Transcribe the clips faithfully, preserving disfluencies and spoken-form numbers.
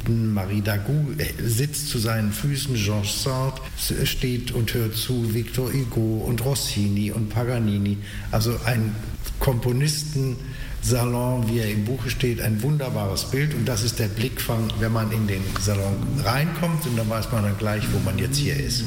Haydn, Marie Dagout sitzt zu seinen Füßen, Georges Sand steht und hört zu, Victor Hugo und Rossini und Paganini. Also ein Komponistensalon, wie er im Buche steht, ein wunderbares Bild. Und das ist der Blickfang, wenn man in den Salon reinkommt. Und dann weiß man dann gleich, wo man jetzt hier ist.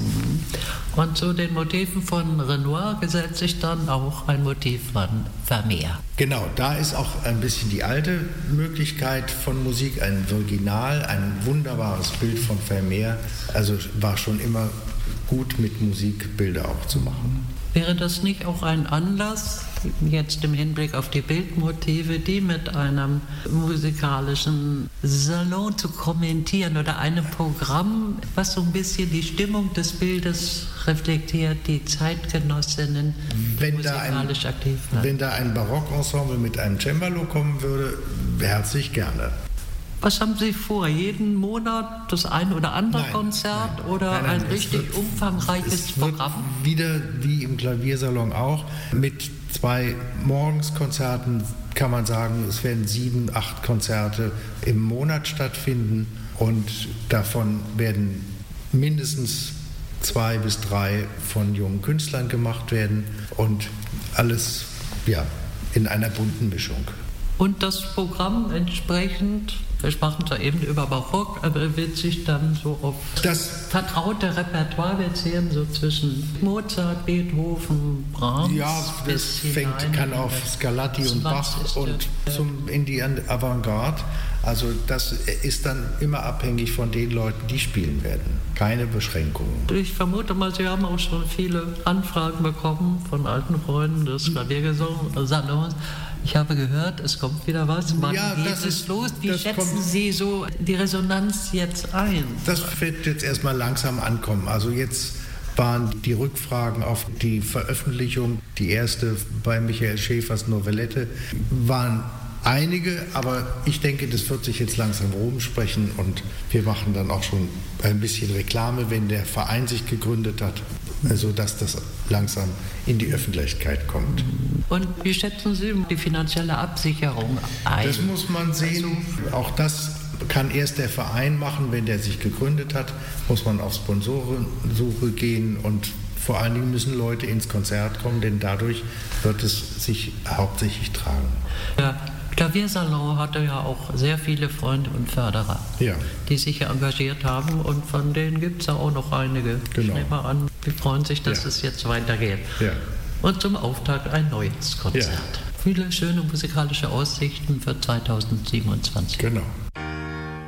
Und zu den Motiven von Renoir gesellt sich dann auch ein Motiv von Vermeer. Genau, da ist auch ein bisschen die alte Möglichkeit von Musik, ein Virginal, ein wunderbares Bild von Vermeer. Also war schon immer gut, mit Musik Bilder auch zu machen. Wäre das nicht auch ein Anlass, jetzt im Hinblick auf die Bildmotive, die mit einem musikalischen Salon zu kommentieren oder einem Programm, was so ein bisschen die Stimmung des Bildes reflektiert, die Zeitgenossinnen, wenn musikalisch da ein, aktiv bleiben? Wenn da ein Barockensemble mit einem Cembalo kommen würde, herzlich gerne. Was haben Sie vor? Jeden Monat das ein oder andere Nein, Konzert nein, oder nein, nein, ein richtig wird, umfangreiches es wird Programm? Wieder wie im Klaviersalon auch, mit zwei Morgenskonzerten kann man sagen, es werden sieben, acht Konzerte im Monat stattfinden und davon werden mindestens zwei bis drei von jungen Künstlern gemacht werden und alles ja, in einer bunten Mischung. Und das Programm entsprechend, wir sprachen zwar eben über Barock, aber wird sich dann so auf das vertraute Repertoire beziehen, so zwischen Mozart, Beethoven, Brahms. Ja, das fängt, kann auf Scarlatti und Bach und zum, in die Avantgarde. Also das ist dann immer abhängig von den Leuten, die spielen werden. Keine Beschränkungen. Ich vermute mal, Sie haben auch schon viele Anfragen bekommen von alten Freunden des Klaviersalons. Ich habe gehört, es kommt wieder was. Wann ja, geht das es ist, los? Wie das schätzen kommt, Sie so die Resonanz jetzt ein? Das wird jetzt erstmal langsam ankommen. Also jetzt waren die Rückfragen auf die Veröffentlichung, die erste bei Michael Schäfers Novellette, waren einige, aber ich denke, das wird sich jetzt langsam rumsprechen und wir machen dann auch schon ein bisschen Reklame, wenn der Verein sich gegründet hat, sodass das langsam in die Öffentlichkeit kommt. Und wie schätzen Sie die finanzielle Absicherung ein? Das muss man sehen. Auch das kann erst der Verein machen, wenn der sich gegründet hat, muss man auf Sponsorensuche gehen und vor allen Dingen müssen Leute ins Konzert kommen, denn dadurch wird es sich hauptsächlich tragen. Ja. Klaviersalon hatte ja auch sehr viele Freunde und Förderer, ja. die sich ja engagiert haben und von denen gibt es ja auch noch einige. Genau. Ich nehme an, wir freuen sich, dass ja. es jetzt weitergeht. Ja. Und zum Auftakt ein neues Konzert. Ja. Viele schöne musikalische Aussichten für zweitausendsiebenundzwanzig. Genau.